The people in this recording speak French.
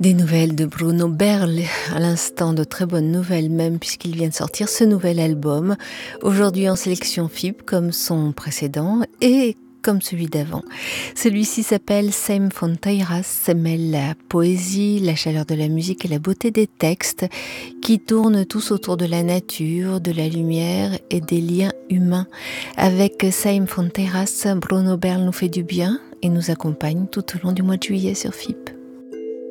Des nouvelles de Bruno Berl, à l'instant de très bonnes nouvelles même puisqu'il vient de sortir ce nouvel album, aujourd'hui en sélection FIP comme son précédent et comme celui d'avant. Celui-ci s'appelle Same Fronteiras, mêle la poésie, la chaleur de la musique et la beauté des textes qui tournent tous autour de la nature, de la lumière et des liens humains. Avec Same Fronteiras, Bruno Berl nous fait du bien et nous accompagne tout au long du mois de juillet sur FIP.